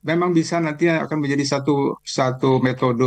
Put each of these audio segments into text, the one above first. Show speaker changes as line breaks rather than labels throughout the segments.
memang bisa nanti akan menjadi satu satu metode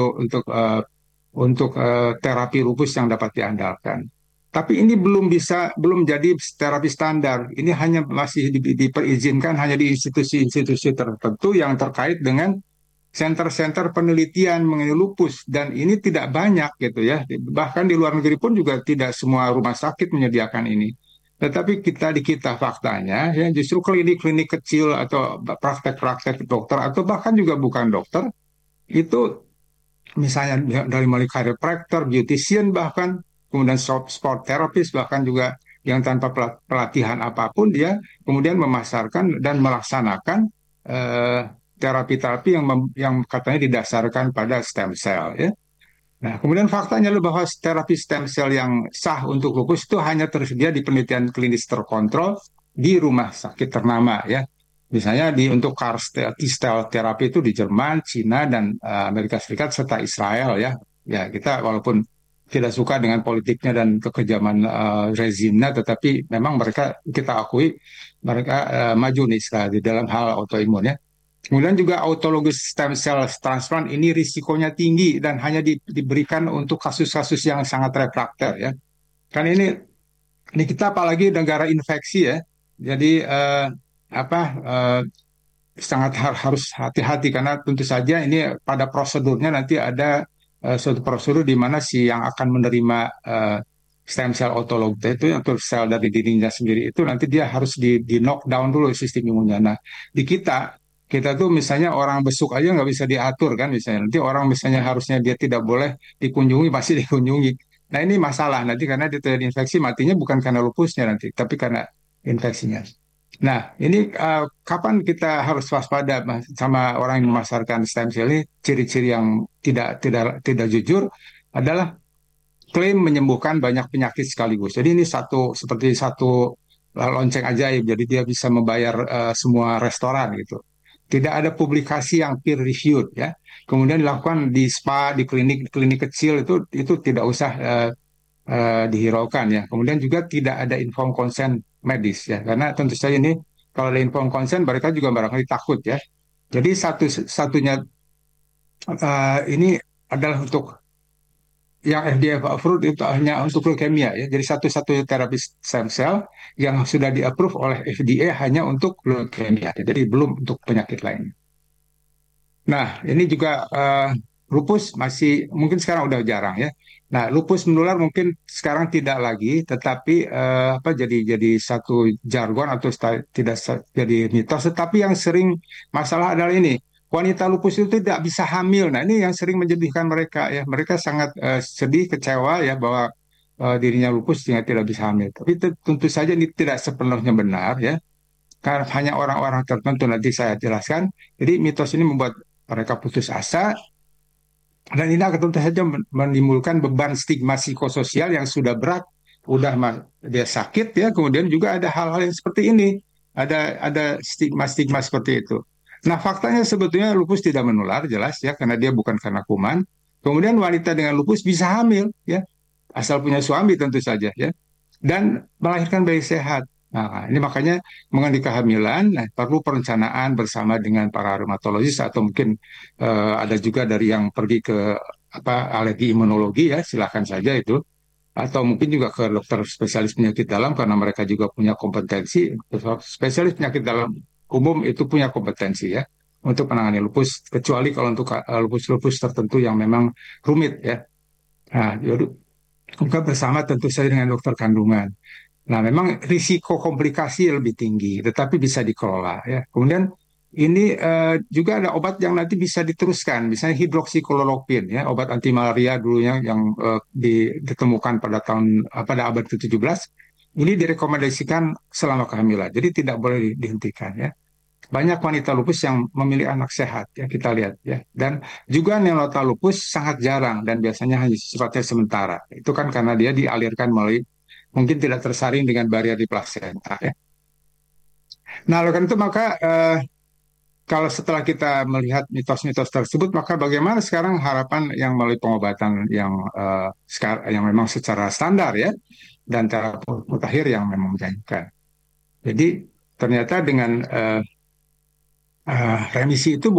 untuk terapi lupus yang dapat diandalkan. Tapi ini belum jadi terapi standar. Ini hanya masih diperizinkan hanya di institusi-institusi tertentu yang terkait dengan center-center penelitian mengenai lupus, dan ini tidak banyak gitu ya. Bahkan di luar negeri pun juga tidak semua rumah sakit menyediakan ini. Tetapi kita faktanya ya justru klinik-klinik kecil atau praktek-praktek dokter atau bahkan juga bukan dokter itu, misalnya dari mulai chiropractor, beautician, bahkan kemudian sport therapist, bahkan juga yang tanpa pelatihan apapun dia kemudian memasarkan dan melaksanakan eh, terapi-terapi yang katanya didasarkan pada stem cell ya. Nah, kemudian faktanya adalah bahwa terapi stem cell yang sah untuk lupus itu hanya tersedia di penelitian klinis terkontrol di rumah sakit ternama ya. Misalnya untuk CAR T-cell terapi itu di Jerman, Cina, dan Amerika Serikat serta Israel ya. Ya, kita walaupun tidak suka dengan politiknya dan kekejaman rezimnya, tetapi memang mereka kita akui mereka maju nih sekali di dalam hal autoimun ya. Kemudian juga autologous stem cell transplant ini risikonya tinggi dan hanya diberikan untuk kasus-kasus yang sangat refrakter ya. Kan ini kita apalagi negara infeksi ya. Jadi apa sangat harus hati-hati karena tentu saja ini pada prosedurnya nanti ada suatu prosedur di mana si yang akan menerima stem cell autolog itu atau sel dari dirinya sendiri itu nanti dia harus di knockdown dulu sistem imunnya. Nah, di kita tuh misalnya orang besuk aja nggak bisa diatur kan, misalnya nanti orang misalnya harusnya dia tidak boleh dikunjungi pasti dikunjungi. Nah, ini masalah nanti karena dia terinfeksi, matinya bukan karena lupusnya nanti tapi karena infeksinya. Nah, ini kapan kita harus waspada sama orang yang memasarkan stem cell ini? Ciri-ciri yang tidak jujur adalah klaim menyembuhkan banyak penyakit sekaligus. Jadi ini seperti satu lonceng ajaib. Jadi dia bisa membayar semua restoran gitu. Tidak ada publikasi yang peer reviewed ya. Kemudian dilakukan di spa, di klinik kecil itu tidak usah dihiraukan ya. Kemudian juga tidak ada informed consent medis ya, karena tentu saja ini kalau ada informed consent mereka juga barangkali takut ya. Jadi satunya ini adalah untuk yang FDA approved itu hanya untuk leukemia ya. Jadi satu-satunya terapi stem cell yang sudah di-approve oleh FDA hanya untuk leukemia. Jadi belum untuk penyakit lain. Nah, ini juga lupus masih mungkin sekarang udah jarang ya. Nah, lupus menular mungkin sekarang tidak lagi, tetapi apa jadi satu jargon atau tidak jadi mitos. Tetapi yang sering masalah adalah ini, wanita lupus itu tidak bisa hamil. Nah, ini yang sering menyedihkan mereka ya. Mereka sangat sedih, kecewa ya bahwa dirinya lupus sehingga tidak bisa hamil. Tapi tentu saja ini tidak sepenuhnya benar ya. Karena hanya orang-orang tertentu nanti saya jelaskan. Jadi mitos ini membuat mereka putus asa dan ini akan tentu saja menimbulkan beban stigma psikososial yang sudah berat, udah dia sakit ya, kemudian juga ada hal-hal yang seperti ini, ada stigma-stigma seperti itu. Nah, faktanya sebetulnya lupus tidak menular jelas ya karena dia bukan karena kuman. Kemudian wanita dengan lupus bisa hamil ya, asal punya suami tentu saja ya, dan melahirkan bayi sehat. Nah, ini makanya mengenai kehamilan, nah, perlu perencanaan bersama dengan para rheumatologis atau mungkin ada juga dari yang pergi ke apa alergi imunologi ya, silakan saja itu. Atau mungkin juga ke dokter spesialis penyakit dalam karena mereka juga punya kompetensi. Spesialis penyakit dalam umum itu punya kompetensi ya untuk menangani lupus, kecuali kalau untuk lupus-lupus tertentu yang memang rumit ya. Nah, juga bersama tentu saja dengan dokter kandungan. Nah, memang risiko komplikasi lebih tinggi, tetapi bisa dikelola ya. Kemudian ini juga ada obat yang nanti bisa diteruskan, misalnya hidroksikloroquine ya, obat anti malaria dulunya yang ditemukan pada abad ke-17. Ini direkomendasikan selama kehamilan, jadi tidak boleh dihentikan ya. Banyak wanita lupus yang memilih anak sehat ya kita lihat ya. Dan juga neonata lupus sangat jarang dan biasanya hanya sifatnya sementara. Itu kan karena dia dialirkan melalui mungkin tidak tersaring dengan barrier di plasenta ya. Nah, oleh karena itu maka kalau setelah kita melihat mitos-mitos tersebut, maka bagaimana sekarang harapan yang melalui pengobatan yang sekarang yang memang secara standar ya dan cara mutakhir yang memang menjanjikan. Jadi ternyata dengan remisi itu